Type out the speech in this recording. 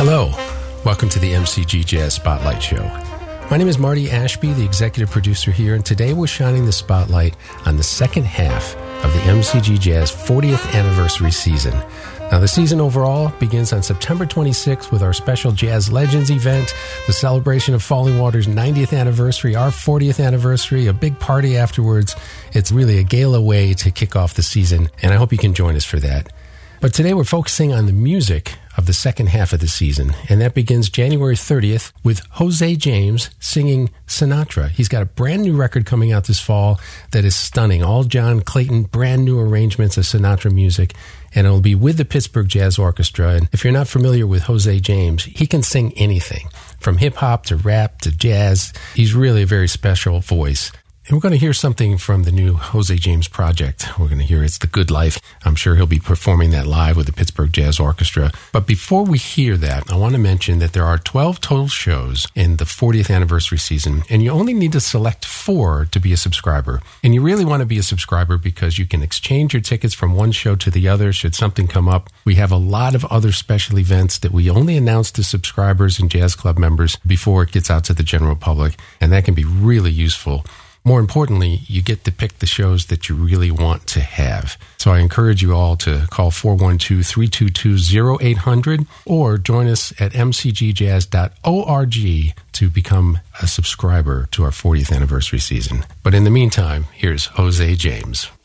Hello, welcome to the MCG Jazz Spotlight Show. My name is Marty Ashby, the executive producer here, and today we're shining the spotlight on the second half of the MCG Jazz 40th anniversary season. Now, the season overall begins on September 26th with our special Jazz Legends event, the celebration of Falling Water's 90th anniversary, our 40th anniversary, a big party afterwards. It's really a gala way to kick off the season, and I hope you can join us for that. But today we're focusing on the music of the second half of the season, and that begins January 30th with Jose James singing Sinatra. He's got a brand new record coming out this fall that is stunning. All John Clayton, brand new arrangements of Sinatra music, and it'll be with the Pittsburgh Jazz Orchestra. And if you're not familiar with Jose James, he can sing anything, from hip-hop to rap to jazz. He's really a very special voice. And we're going to hear something from the new Jose James project. We're going to hear It's the Good Life. I'm sure he'll be performing that live with the Pittsburgh Jazz Orchestra. But before we hear that, I want to mention that there are 12 total shows in the 40th anniversary season, and you only need to select 4 to be a subscriber. And you really want to be a subscriber because you can exchange your tickets from one show to the other should something come up. We have a lot of other special events that we only announce to subscribers and Jazz Club members before it gets out to the general public, and that can be really useful. More importantly, you get to pick the shows that you really want to have. So I encourage you all to call 412-322-0800 or join us at mcgjazz.org to become a subscriber to our 40th anniversary season. But in the meantime, here's Jose James.